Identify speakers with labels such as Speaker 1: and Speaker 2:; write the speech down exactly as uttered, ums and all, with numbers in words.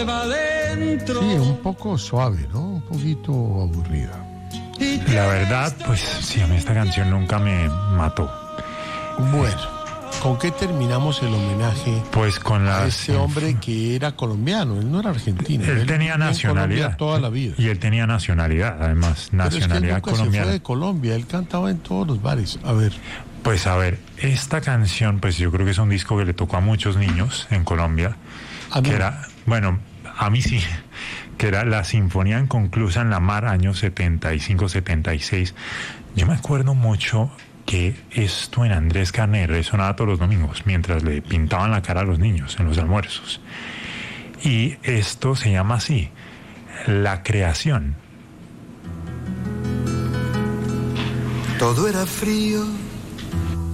Speaker 1: Sí, un poco suave, ¿no? Un poquito aburrida.
Speaker 2: La verdad, pues sí, a mí esta canción nunca me mató.
Speaker 1: Bueno, ¿con qué terminamos el homenaje
Speaker 2: Pues con la...
Speaker 1: a ese hombre que era colombiano? Él no era argentino.
Speaker 2: Él, él tenía
Speaker 1: vivía en
Speaker 2: nacionalidad.
Speaker 1: Colombia toda la vida.
Speaker 2: Y él tenía nacionalidad, además, nacionalidad
Speaker 1: Pero es que él nunca
Speaker 2: colombiana.
Speaker 1: se fue de Colombia, él cantaba en todos los bares. A ver.
Speaker 2: Pues a ver, esta canción, pues yo creo que es un disco que le tocó a muchos niños en Colombia.
Speaker 1: ¿A mí?
Speaker 2: Que era, bueno, a mí sí, que era La Sinfonía Inconclusa en la Mar, años setenta y cinco, setenta y seis. Yo me acuerdo mucho que esto en Andrés Carne sonaba todos los domingos, mientras le pintaban la cara a los niños en los almuerzos. Y esto se llama así, La Creación.
Speaker 3: Todo era frío